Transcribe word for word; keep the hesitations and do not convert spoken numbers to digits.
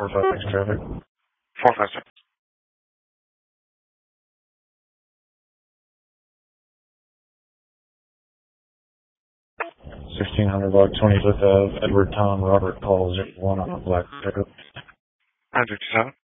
Four five six traffic. Four five six. Sixteen hundred block twenty fifth Ave, Edward Tom Robert Paul zero one on a black pickup. Nine fifty seven.